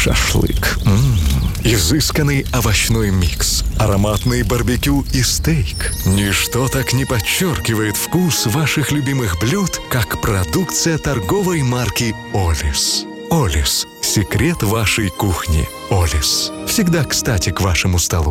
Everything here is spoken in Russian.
шашлык, изысканный овощной микс, ароматный барбекю и стейк. Ничто так не подчеркивает вкус ваших любимых блюд, как продукция торговой марки «Олис». «Олис» – секрет вашей кухни. «Олис» всегда кстати к вашему столу.